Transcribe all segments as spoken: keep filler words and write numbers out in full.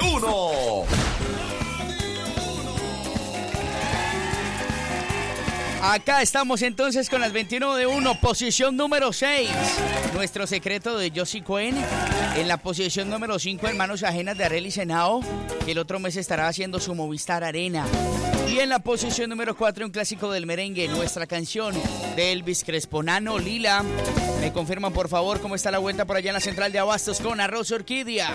uno. Acá estamos entonces con las veintiuno de uno, posición número seis. Nuestro secreto de Josie Cohen. En la posición número cinco, en manos ajenas de Arely Senao, que el otro mes estará haciendo su Movistar Arena. Y en la posición número cuatro, un clásico del merengue, nuestra canción de Elvis Crespo, Nano Lila. Me confirman por favor cómo está la vuelta por allá en la central de Abastos con Arroz Orquídea.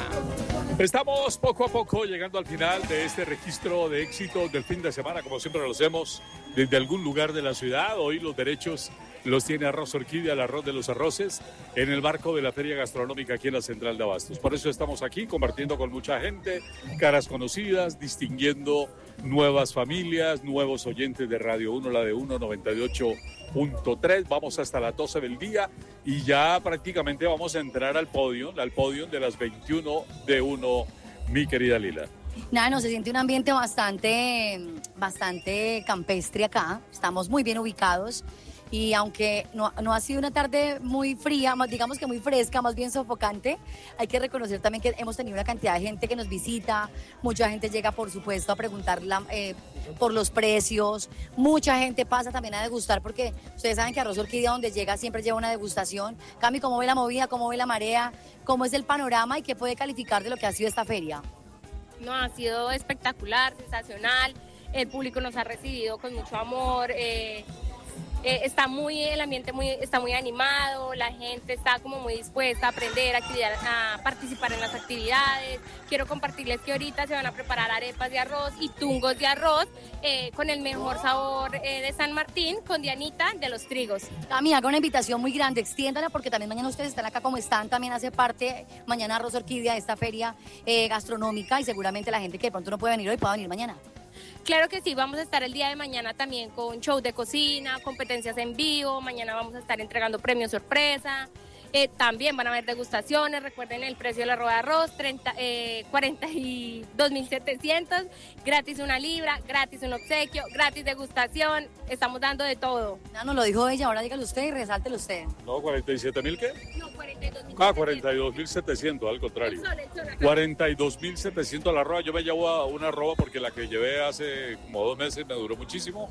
Estamos poco a poco llegando al final de este registro de éxitos del fin de semana, como siempre lo hacemos desde algún lugar de la ciudad. Hoy los derechos los tiene Arroz Orquídea, el arroz de los arroces, en el marco de la feria gastronómica aquí en la central de Abastos. Por eso estamos aquí compartiendo con mucha gente, caras conocidas, distinguiendo nuevas familias, nuevos oyentes de Radio uno, la de uno noventa y ocho punto tres. Vamos hasta las doce del día y ya prácticamente vamos a entrar al podio, al podio de las veintiuno de uno, mi querida Lila. Nada, no, se siente un ambiente bastante, bastante campestre acá. Estamos muy bien ubicados. Y aunque no, no ha sido una tarde muy fría, más, digamos que muy fresca, más bien sofocante, hay que reconocer también que hemos tenido una cantidad de gente que nos visita, mucha gente llega por supuesto a preguntar la, eh, por los precios, mucha gente pasa también a degustar porque ustedes saben que Arroz Orquídea donde llega siempre lleva una degustación. Cami, ¿cómo ve la movida, cómo ve la marea, cómo es el panorama y qué puede calificar de lo que ha sido esta feria? No, ha sido espectacular, sensacional, el público nos ha recibido con mucho amor, eh, Eh, está muy, el ambiente muy, está muy animado, la gente está como muy dispuesta a aprender, a, a participar en las actividades. Quiero compartirles que ahorita se van a preparar arepas de arroz y tungos de arroz eh, con el mejor sabor eh, de San Martín, con Dianita de los Trigos. Cami, haga una invitación muy grande, extiéndala porque también mañana ustedes están acá como están, también hace parte mañana Arroz Orquídea de esta feria eh, gastronómica y seguramente la gente que de pronto no puede venir hoy pueda venir mañana. Claro que sí, vamos a estar el día de mañana también con show de cocina, competencias en vivo, mañana vamos a estar entregando premios sorpresa, eh, también van a haber degustaciones, recuerden el precio de la roba de arroz, treinta, eh, cuarenta y dos mil setecientos, gratis una libra, gratis un obsequio, gratis degustación, estamos dando de todo. No, no lo dijo ella, ahora dígalo usted y resáltelo usted. No, ¿cuarenta y siete mil qué? No, cuarenta y dos mil. Ah, cuarenta y dos mil setecientos, al contrario. El sol, el sol cuarenta y dos mil setecientos la roba. Yo me llevo a una roba porque la que llevé hace como dos meses me duró muchísimo.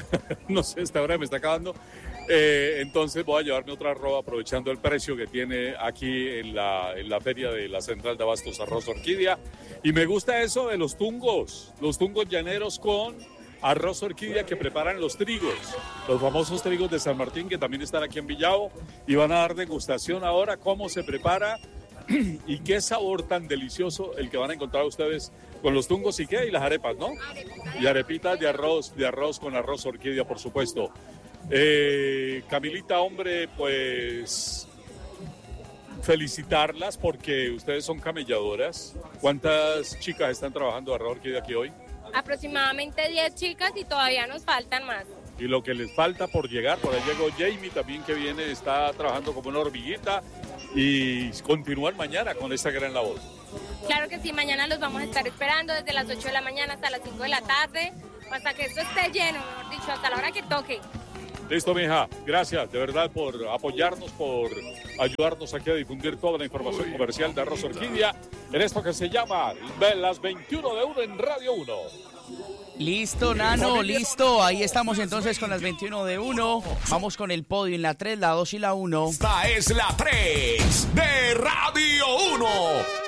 No sé, esta hora me está acabando. Eh, entonces voy a llevarme otra roba aprovechando el precio que tiene aquí en la, en la feria de la central de Abastos Arroz Orquídea. Y me gusta eso de los tungos, los tungos llaneros con Arroz Orquídea que preparan los trigos, los famosos trigos de San Martín que también están aquí en Villavo y van a dar degustación ahora cómo se prepara y qué sabor tan delicioso el que van a encontrar ustedes con los tungos y qué, y las arepas, ¿no? Y arepitas de arroz, de arroz con Arroz Orquídea, por supuesto. Eh, Camilita, hombre, pues felicitarlas porque ustedes son camelladoras. ¿Cuántas chicas están trabajando Arroz Orquídea aquí hoy? Aproximadamente diez chicas y todavía nos faltan más. Y lo que les falta por llegar, por ahí llegó Jamie también que viene, está trabajando como una hormiguita y continúan mañana con esta gran labor. Claro que sí, mañana los vamos a estar esperando desde las ocho de la mañana hasta las cinco de la tarde, hasta que esto esté lleno, mejor dicho, hasta la hora que toque. Listo, mija. Gracias, de verdad, por apoyarnos, por ayudarnos aquí a difundir toda la información comercial de Arroz Orquídea en esto que se llama las veintiuno de uno en Radio uno. Listo, Nano, listo. Ahí estamos entonces con las veintiuno de uno. Vamos con el podio en la tres, la dos y la uno. Esta es la tres de Radio uno.